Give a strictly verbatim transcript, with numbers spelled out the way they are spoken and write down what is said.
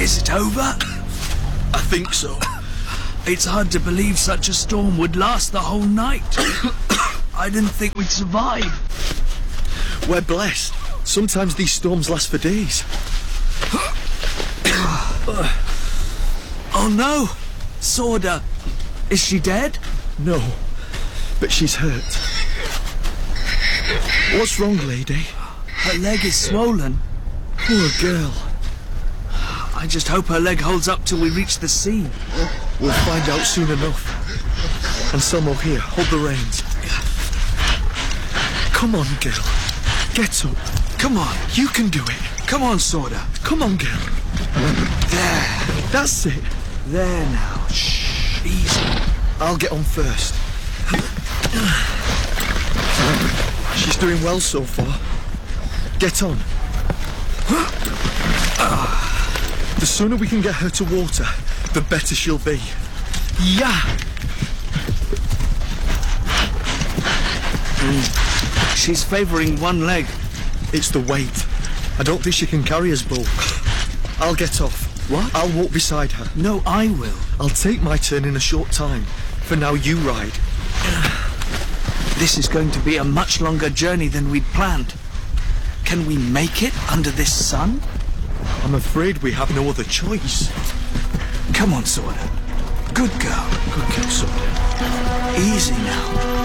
Is it over? I think so. It's hard to believe such a storm would last the whole night. I didn't think we'd survive. We're blessed. Sometimes these storms last for days. Oh no! Sorda. Is she dead? No, but she's hurt. What's wrong, lady? Her leg is swollen. Poor girl. I just hope her leg holds up till we reach the sea. We'll find out soon enough. Anselmo, here, hold the reins. Come on, girl. Get up. Come on. You can do it. Come on, Sorda. Come on, girl. There. That's it. There now. Shh. Easy. I'll get on first. She's doing well so far. Get on. The sooner we can get her to water, the better she'll be. Yeah! Mm. She's favouring one leg. It's the weight. I don't think she can carry us both. I'll get off. What? I'll walk beside her. No, I will. I'll take my turn in a short time. For now, you ride. This is going to be a much longer journey than we'd planned. Can we make it under this sun? I'm afraid we have no other choice. Come on, Sorda. Good girl. Good girl, Sorda. Easy now.